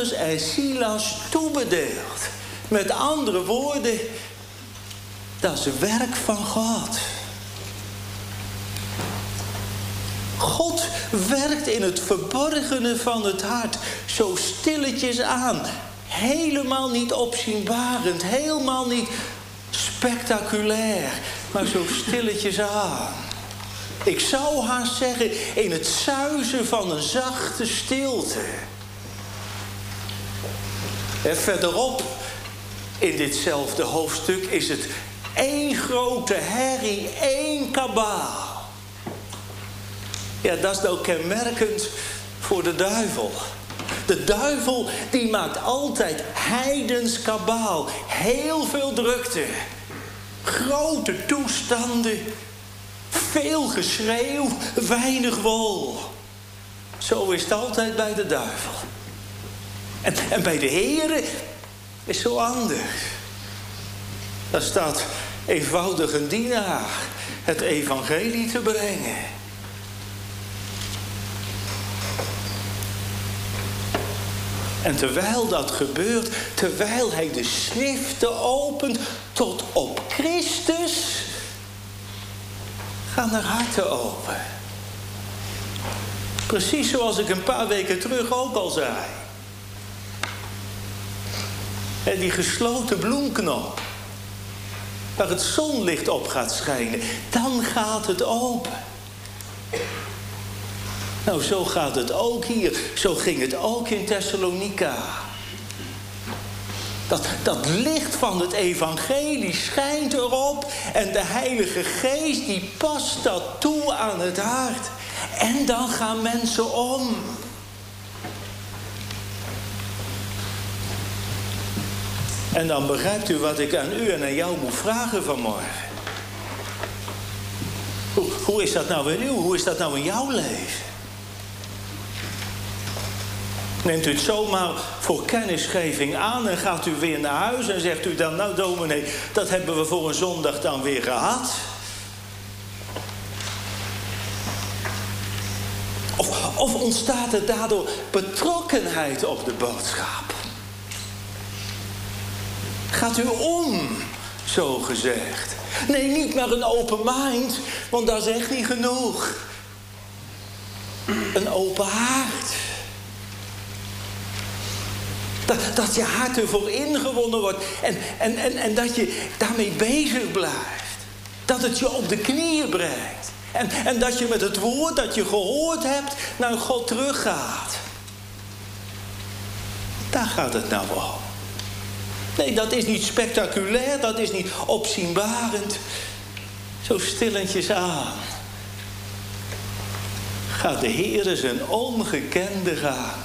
Paulus en Silas toebedeeld. Met andere woorden, dat is het werk van God. God werkt in het verborgene van het hart, zo stilletjes aan. Helemaal niet opzienbarend, helemaal niet spectaculair, maar zo stilletjes aan. Ik zou haast zeggen, in het suizen van een zachte stilte. En verderop, in ditzelfde hoofdstuk, is het één grote herrie, één kabaal. Ja, dat is nou kenmerkend voor de duivel. De duivel die maakt altijd heidens kabaal. Heel veel drukte. Grote toestanden. Veel geschreeuw, weinig wol. Zo is het altijd bij de duivel. En bij de Here is zo anders. Daar staat eenvoudig een dienaar het evangelie te brengen. En terwijl dat gebeurt, terwijl hij de schriften opent tot op Christus, gaan er harten open. Precies zoals ik een paar weken terug ook al zei. En die gesloten bloemknop, waar het zonlicht op gaat schijnen, dan gaat het open. Nou, zo gaat het ook hier. Zo ging het ook in Thessalonica. Dat licht van het evangelie schijnt erop. En de Heilige Geest die past dat toe aan het hart. En dan gaan mensen om. En dan begrijpt u wat ik aan u en aan jou moet vragen vanmorgen. Hoe is dat nou in u? Hoe is dat nou in jouw leven? Neemt u het zomaar voor kennisgeving aan en gaat u weer naar huis en zegt u dan, nou dominee, dat hebben we voor een zondag dan weer gehad. Of ontstaat er daardoor betrokkenheid op de boodschap? Gaat u om, zo gezegd? Nee, niet maar een open mind, want dat is echt niet genoeg. Een open hart. Dat je hart ervoor ingewonnen wordt. En dat je daarmee bezig blijft. Dat het je op de knieën brengt. En dat je met het woord dat je gehoord hebt naar God teruggaat. Daar gaat het nou om. Nee, dat is niet spectaculair. Dat is niet opzienbarend. Zo stilletjes aan. Gaat de Heere zijn ongekende gaan.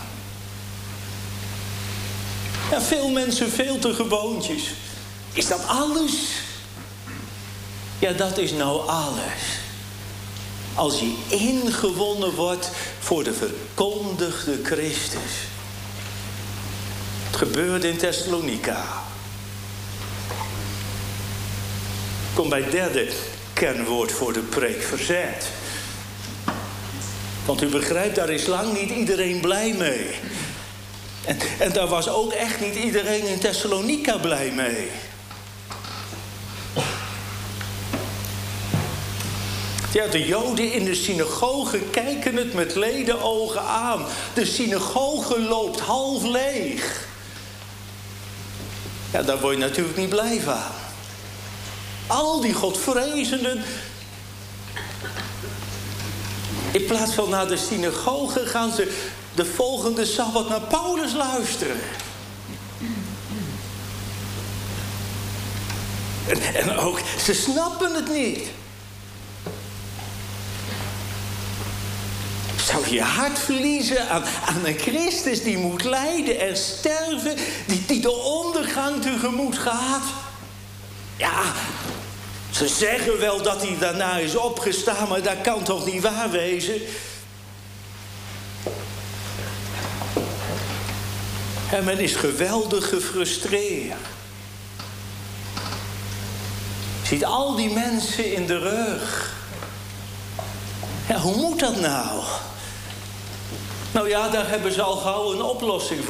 Ja, veel mensen veel te gewoontjes. Is dat alles? Ja, dat is nou alles. Als je ingewonnen wordt voor de verkondigde Christus. Het gebeurde in Thessalonica. Kom bij het derde kernwoord voor de preek, verzet. Want u begrijpt, daar is lang niet iedereen blij mee. En daar was ook echt niet iedereen in Thessalonica blij mee. Ja, de Joden in de synagoge kijken het met ledenogen aan. De synagoge loopt half leeg. Ja, daar word je natuurlijk niet blij van. Al die godvrezenden. In plaats van naar de synagoge gaan ze de volgende Sabbat naar Paulus luisteren. En ook, ze snappen het niet. Zou je hart verliezen aan een Christus die moet lijden en sterven, die de ondergang tegemoet gaat? Ja, ze zeggen wel dat hij daarna is opgestaan, maar dat kan toch niet waar wezen? En men is geweldig gefrustreerd. Ziet al die mensen in de rug. Ja, hoe moet dat nou? Nou ja, daar hebben ze al gauw een oplossing voor.